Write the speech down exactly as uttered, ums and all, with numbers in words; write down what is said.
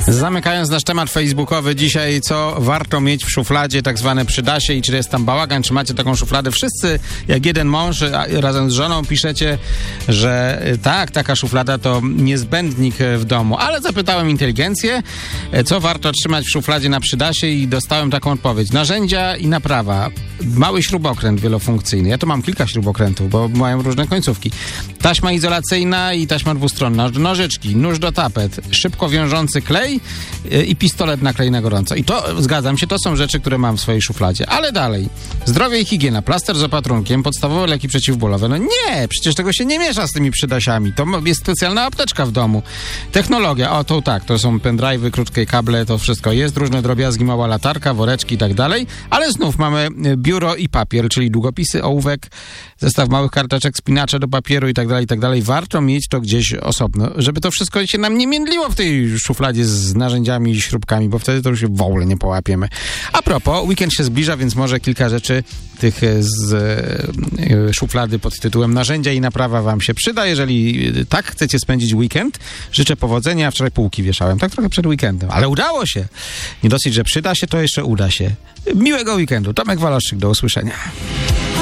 Zamykając nasz temat facebookowy, dzisiaj co warto mieć w szufladzie, tak zwane przydasie i czy jest tam bałagan, czy macie taką szufladę? Wszyscy, jak jeden mąż razem z żoną piszecie, że tak, taka szuflada to niezbędnik w domu, ale zapytałem inteligencję, co warto trzymać w szufladzie na przydasie i dostałem taką odpowiedź. Narzędzia i naprawa. Mały śrubokręt wielofunkcyjny. Ja tu mam kilka śrubokrętów, bo mają różne końcówki. Taśma izolacyjna i taśma dwustronna. Nożyczki, nóż do tapet, szybko wiążący klej i pistolet na klej na gorąco. I to, zgadzam się, to są rzeczy, które mam w swojej szufladzie. Ale dalej. Zdrowie i higiena, plaster z opatrunkiem, podstawowe leki przeciwbólowe. No nie, przecież tego się nie miesza z tymi przydasiami. To jest specjalna apteczka w domu. Technologia, o to tak, to są pendrive'y, krótkie kable, to wszystko jest. Różne drobiazgi, mała latarka, woreczki i tak dalej. Ale znów mamy biuro i papier, czyli długopisy, ołówek, zestaw małych karteczek, spinacze do papieru i tak dalej, i tak dalej. Warto mieć to gdzieś osobno, żeby to wszystko się nam nie międliło w tej szufladzie z narzędziami i śrubkami, bo wtedy to już się w ogóle nie połapiemy. A propos, weekend się zbliża, więc może kilka rzeczy tych z e, szuflady pod tytułem narzędzia i naprawa wam się przyda. Jeżeli tak chcecie spędzić weekend, życzę powodzenia. Wczoraj półki wieszałem, tak trochę przed weekendem, ale udało się. Nie dosyć, że przyda się, to jeszcze uda się. Miłego weekendu. Tomek Walaszczyk, do usłyszenia.